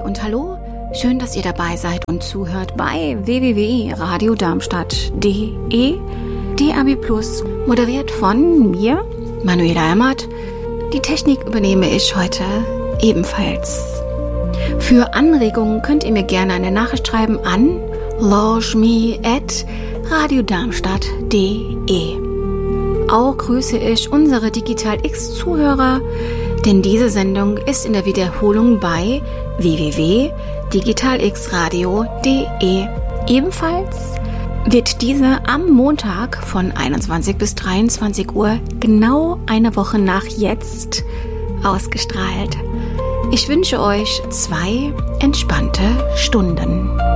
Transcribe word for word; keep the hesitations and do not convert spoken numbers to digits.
und hallo. Schön, dass ihr dabei seid und zuhört bei w w w punkt radio darmstadt punkt d e. D A B Plus, moderiert von mir, Manuela Emmert. Die Technik übernehme ich heute ebenfalls. Für Anregungen könnt ihr mir gerne eine Nachricht schreiben an launchme at radio darmstadt punkt d e. Auch grüße ich unsere Digital X-Zuhörer, denn diese Sendung ist in der Wiederholung bei w w w punkt digital x radio punkt d e. Ebenfalls wird diese am Montag von einundzwanzig bis dreiundzwanzig Uhr genau eine Woche nach jetzt ausgestrahlt. Ich wünsche euch zwei entspannte Stunden.